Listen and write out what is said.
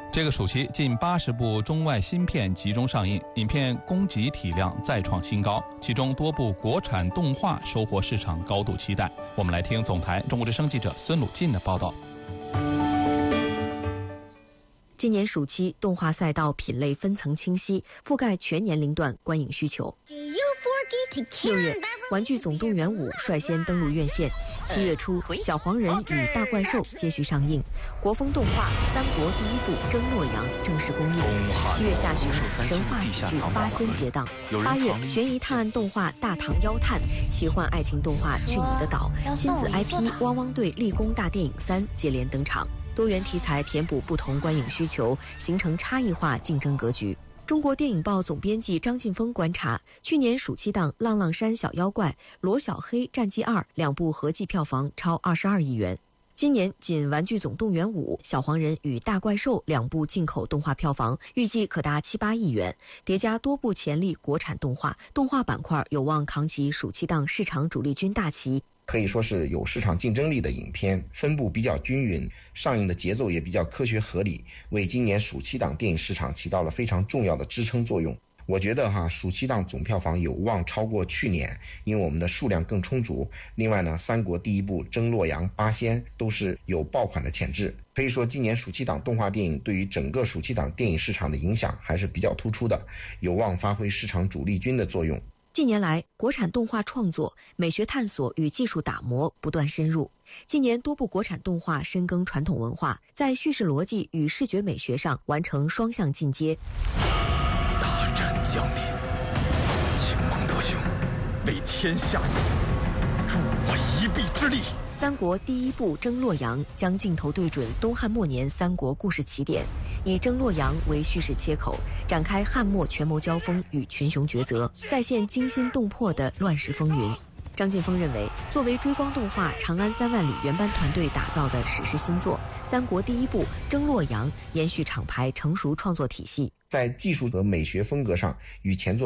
这个暑期，近80部中外新片集中上映，影片供给体量再创新高，其中多部国产动画收获市场高度期待。我们来听总台中国之声记者孙鲁进的报道。 今年暑期，动画赛道品类分层清晰，覆盖全年龄段观影需求。6月，《玩具总动员5》率先登陆院线，7月初，《小黄人与大怪兽》接续上映，国风动画《三国》第一部《争洛阳》正式公映。7月下旬，神话喜剧《八仙》结档。8月，悬疑探案动画《大唐妖探》，奇幻爱情动画《去你的岛》，亲子 IP《汪汪队立功大电影3》接连登场。多元题材填补不同观影需求，形成差异化竞争格局。中国电影报总编辑张劲峰观察，去年暑期档《浪浪山小妖怪》《罗小黑战记2》两部合计票房超22亿元。今年仅《玩具总动员5》《小黄人与大怪兽》两部进口动画票房预计可达7-8亿元，叠加多部潜力国产动画板块有望扛起暑期档市场主力军大旗。 可以说是有市场竞争力的影片，分布比较均匀，上映的节奏也比较科学合理，为今年暑期档电影市场起到了非常重要的支撑作用。我觉得暑期档总票房有望超过去年，因为我们的数量更充足。另外呢，三国第一部、争洛阳、八仙都是有爆款的潜质。可以说今年暑期档动画电影对于整个暑期档电影市场的影响还是比较突出的，有望发挥市场主力军的作用。 近年来，国产动画创作、美学探索与技术打磨不断深入。近年多部国产动画深耕传统文化，在叙事逻辑与视觉美学上完成双向进阶。 大战将临，请蒙德兄为天下计，助我一臂之力。 三国第一部《争洛阳》将镜头对准东汉末年三国故事起点，以争洛阳为叙事切口，展开汉末权谋交锋与群雄抉择，再现惊心动魄的乱世风云。张劲峰认为，作为追光动画《长安3万里》原班团队打造的史诗新作，三国第一部《争洛阳》延续厂牌成熟创作体系， 在技术和美学风格上与前作